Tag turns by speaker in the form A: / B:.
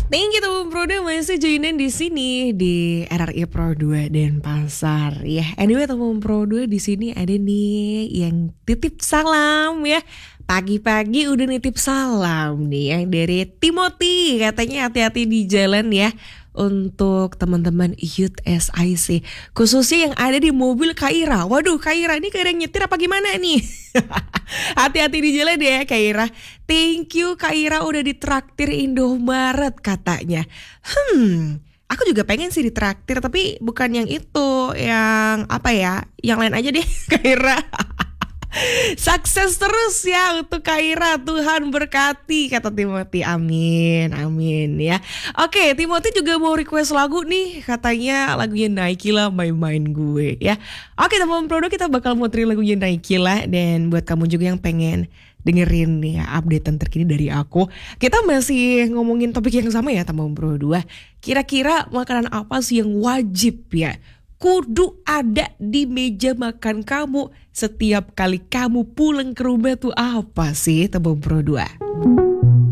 A: Thank you teman Pro 2 masih joinin di sini di RRI Pro 2 Denpasar ya. Anyway teman Pro 2 di sini ada nih yang titip salam ya. Pagi-pagi udah nitip salam nih yang dari Timothy, katanya hati-hati di jalan ya untuk teman-teman Youth SIC, khususnya yang ada di mobil Kaira. Waduh, Kaira ini kayak nyetir apa gimana nih? Hati-hati di jalan ya Kaira. Thank you Kaira udah ditraktir Indomaret katanya. Aku juga pengen sih ditraktir, tapi bukan yang itu, yang apa ya? Yang lain aja deh Kaira. Sukses terus ya untuk Kaira, Tuhan berkati kata Timothy. Amin, amin ya. Oke, Timothy juga mau request lagu nih, katanya lagunya Nike lah, main-main gue ya. Oke teman produk, kita bakal muterin lagunya Nike lah. Dan buat kamu juga yang pengen dengerin nih ya updatean terkini dari aku, kita masih ngomongin topik yang sama ya teman Pro 2. Kira-kira makanan apa sih yang wajib ya kudu ada di meja makan kamu setiap kali kamu pulang ke rumah tuh apa sih teman Pro 2?